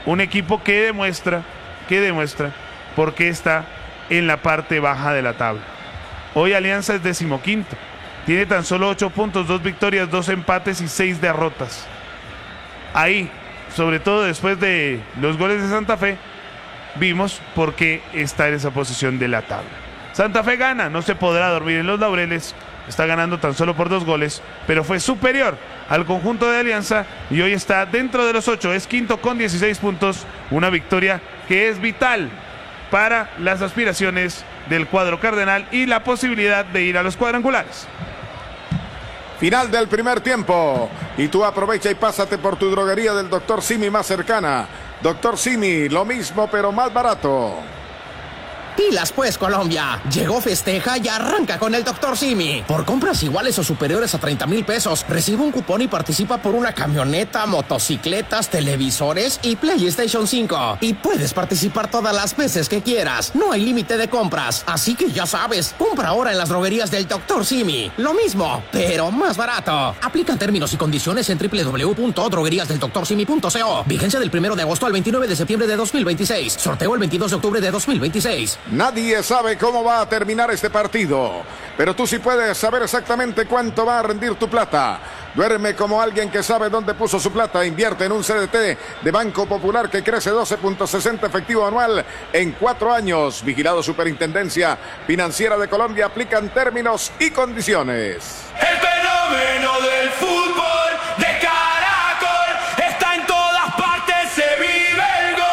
un equipo que demuestra por qué está en la parte baja de la tabla. Hoy Alianza es 15º, tiene tan solo 8 puntos, 2 victorias, 2 empates y 6 derrotas. Ahí, sobre todo después de los goles de Santa Fe, vimos por qué está en esa posición de la tabla. Santa Fe gana, no se podrá dormir en los laureles, está ganando tan solo por 2 goles, pero fue superior al conjunto de Alianza y hoy está dentro de los 8, es quinto con 16 puntos, una victoria que es vital para las aspiraciones del cuadro cardenal y la posibilidad de ir a los cuadrangulares. Final del primer tiempo y tú aprovecha y pásate por tu droguería del Dr. Simi más cercana. Dr. Simi, lo mismo pero más barato. Pilas pues, Colombia. Llegó, festeja y arranca con el Dr. Simi. Por compras iguales o superiores a 30,000 pesos, recibe un cupón y participa por una camioneta, motocicletas, televisores y PlayStation 5. Y puedes participar todas las veces que quieras. No hay límite de compras. Así que ya sabes, compra ahora en las droguerías del Dr. Simi. Lo mismo, pero más barato. Aplican términos y condiciones en www.drogueriasdeldoctorsimi.co. Vigencia del 1 de agosto al 29 de septiembre de 2026. Sorteo el 22 de octubre de 2026. Nadie sabe cómo va a terminar este partido, pero tú sí puedes saber exactamente cuánto va a rendir tu plata. Duerme como alguien que sabe dónde puso su plata. Invierte en un CDT de Banco Popular que crece 12.60 efectivo anual en 4 años. Vigilado Superintendencia Financiera de Colombia. Aplican términos y condiciones. El fenómeno del fútbol de Caracol está en todas partes, se vive el gol.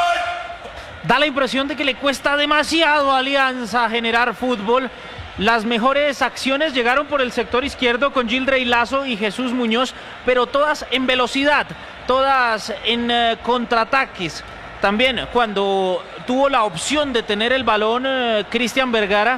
Da la impresión de que le cuesta demasiado a Alianza generar fútbol. Las mejores acciones llegaron por el sector izquierdo con Gildrey Lazo y Jesús Muñoz, pero todas en velocidad, todas en contraataques. También cuando tuvo la opción de tener el balón, Cristian Vergara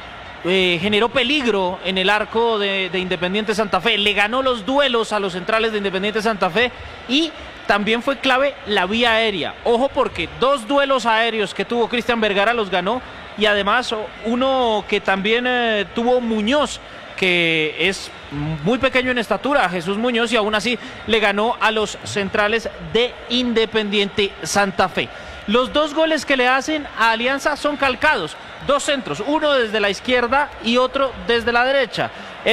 generó peligro en el arco de Independiente Santa Fe. Le ganó los duelos a los centrales de Independiente Santa Fe y también fue clave la vía aérea. Ojo, porque 2 duelos aéreos que tuvo Cristian Vergara los ganó y además uno que también tuvo Muñoz, que es muy pequeño en estatura, Jesús Muñoz, y aún así le ganó a los centrales de Independiente Santa Fe. Los 2 goles que le hacen a Alianza son calcados, 2 centros, uno desde la izquierda y otro desde la derecha.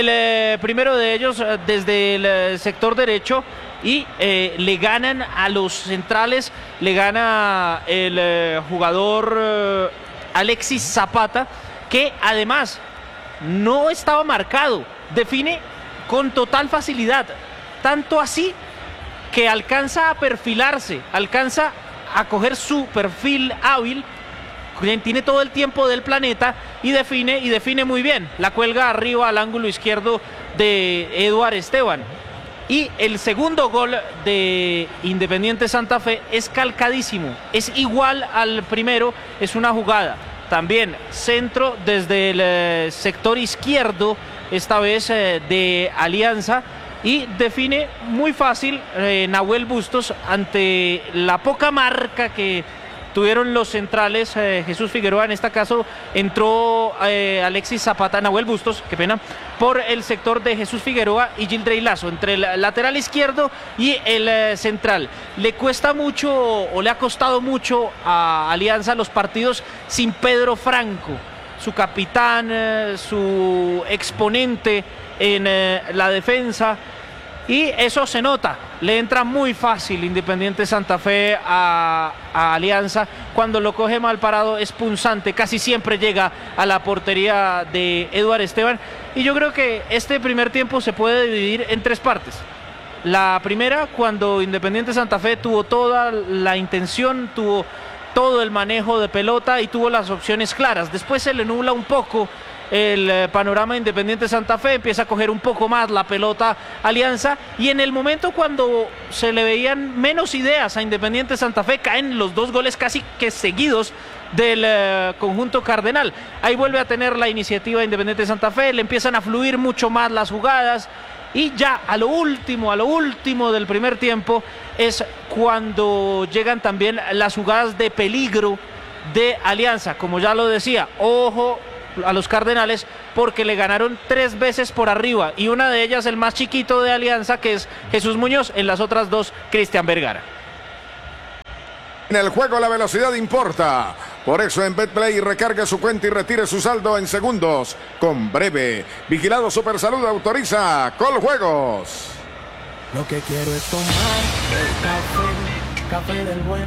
El primero de ellos desde el sector derecho y le ganan a los centrales, le gana el jugador Alexis Zapata, que además no estaba marcado, define con total facilidad, tanto así que alcanza a perfilarse, alcanza a coger su perfil hábil, tiene todo el tiempo del planeta y define muy bien, la cuelga arriba al ángulo izquierdo de Eduard Esteban. Y el segundo gol de Independiente Santa Fe es calcadísimo, es igual al primero, es una jugada también centro desde el sector izquierdo, esta vez de Alianza, y define muy fácil Nahuel Bustos ante la poca marca que tuvieron los centrales. Jesús Figueroa, en este caso entró Alexis Zapata, Nahuel Bustos, qué pena, por el sector de Jesús Figueroa y Gildrey Lazo, entre el lateral izquierdo y el central. Le cuesta mucho, o le ha costado mucho a Alianza los partidos sin Pedro Franco, su capitán, su exponente en la defensa, y eso se nota. Le entra muy fácil Independiente Santa Fe a Alianza. Cuando lo coge mal parado es punzante, casi siempre llega a la portería de Eduard Esteban. Y yo creo que este primer tiempo se puede dividir en 3 partes. La primera, cuando Independiente Santa Fe tuvo toda la intención, tuvo todo el manejo de pelota y tuvo las opciones claras. Después se le nubla un poco el panorama de Independiente Santa Fe, empieza a coger un poco más la pelota Alianza, y en el momento cuando se le veían menos ideas a Independiente Santa Fe, caen los 2 goles casi que seguidos del conjunto cardenal. Ahí vuelve a tener la iniciativa Independiente Santa Fe, le empiezan a fluir mucho más las jugadas, y ya a lo último del primer tiempo es cuando llegan también las jugadas de peligro de Alianza. Como ya lo decía, ojo a los Cardenales, porque le ganaron 3 veces por arriba, y una de ellas el más chiquito de Alianza, que es Jesús Muñoz, en las otras 2 Cristian Vergara. En el juego la velocidad importa. Por eso en BetPlay recargue su cuenta y retire su saldo en segundos. Con Breve. Vigilado Supersalud autoriza Coljuegos. Lo que quiero es tomar el café del bueno.